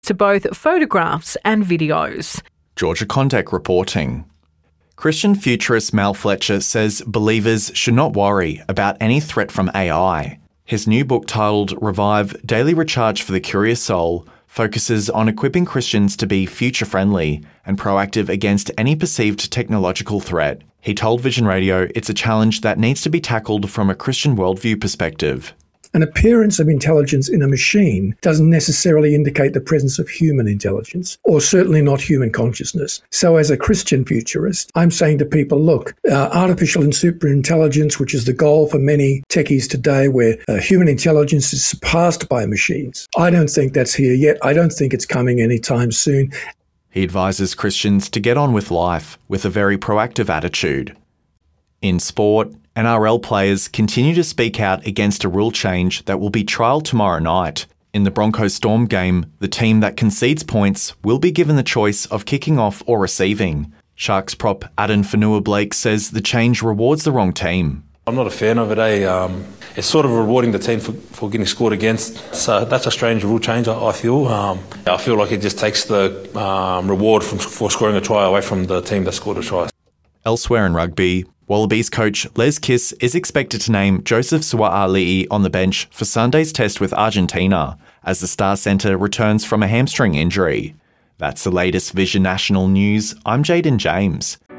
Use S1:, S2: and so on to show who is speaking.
S1: to both photographs and videos.
S2: Georgia Condek reporting. Christian futurist Mal Fletcher says believers should not worry about any threat from AI. His new book titled Revive, Daily Recharge for the Curious Soul focuses on equipping Christians to be future-friendly and proactive against any perceived technological threat. He told Vision Radio it's a challenge that needs to be tackled from a Christian worldview perspective.
S3: An appearance of intelligence in a machine doesn't necessarily indicate the presence of human intelligence, or certainly not human consciousness. So as a Christian futurist, I'm saying to people, look, artificial and superintelligence, which is the goal for many techies today, where human intelligence is surpassed by machines. I don't think that's here yet. I don't think it's coming anytime soon.
S2: He advises Christians to get on with life with a very proactive attitude. In sport, NRL players continue to speak out against a rule change that will be trialled tomorrow night. In the Broncos Storm game, the team that concedes points will be given the choice of kicking off or receiving. Sharks prop Addin Fanua-Blake says the change rewards the wrong team.
S4: I'm not a fan of it. It's sort of rewarding the team for getting scored against. So that's a strange rule change, I feel. I feel like it just takes the reward for scoring a try away from the team that scored a try.
S2: Elsewhere in rugby, Wallabies coach Les Kiss is expected to name Joseph Sua'ali'i on the bench for Sunday's test with Argentina as the star centre returns from a hamstring injury. That's the latest Vision National News. I'm Jaden James.